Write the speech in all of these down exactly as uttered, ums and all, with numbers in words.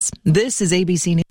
News. This is A B C News.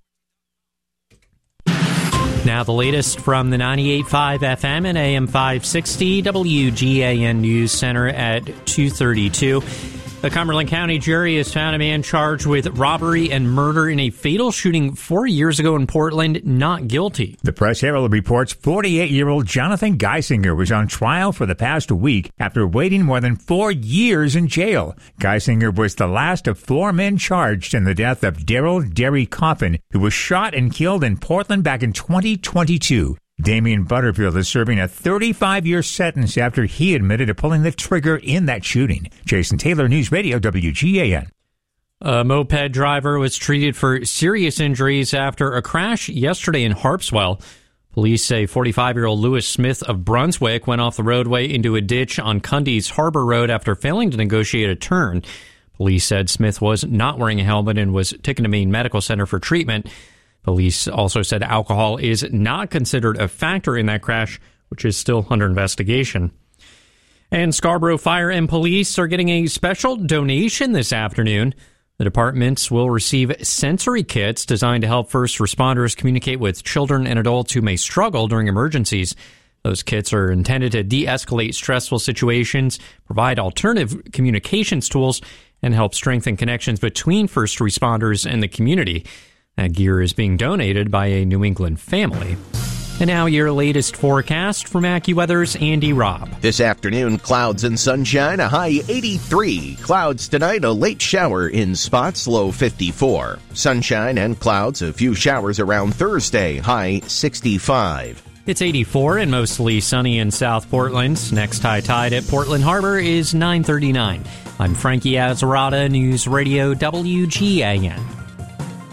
Now the latest from the ninety-eight point five F M and A M five sixty W G A N News Center at two thirty-two. The Cumberland County jury has found a man charged with robbery and murder in a fatal shooting four years ago in Portland not guilty. The Press Herald reports forty-eight-year-old Jonathan Geisinger was on trial for the past week after waiting more than four years in jail. Geisinger was the last of four men charged in the death of Daryl Derry Coffin, who was shot and killed in Portland back in twenty twenty-two. Damian Butterfield is serving a thirty-five-year sentence after he admitted to pulling the trigger in that shooting. Jason Taylor, News Radio W G A N. A moped driver was treated for serious injuries after a crash yesterday in Harpswell. Police say forty-five-year-old Lewis Smith of Brunswick went off the roadway into a ditch on Cundy's Harbor Road after failing to negotiate a turn. Police said Smith was not wearing a helmet and was taken to Maine Medical Center for treatment. Police also said alcohol is not considered a factor in that crash, which is still under investigation. And Scarborough Fire and Police are getting a special donation this afternoon. The departments will receive sensory kits designed to help first responders communicate with children and adults who may struggle during emergencies. Those kits are intended to de-escalate stressful situations, provide alternative communications tools, and help strengthen connections between first responders and the community. That gear is being donated by a New England family. And now your latest forecast from AccuWeather's Andy Robb. This afternoon, clouds and sunshine, a high eighty-three. Clouds tonight, a late shower in spots, low fifty-four. Sunshine and clouds, a few showers around Thursday, high sixty-five. It's eighty-four and mostly sunny in South Portland. Next high tide at Portland Harbor is nine thirty-nine. I'm Frankie Azzarata, News Radio W G A N.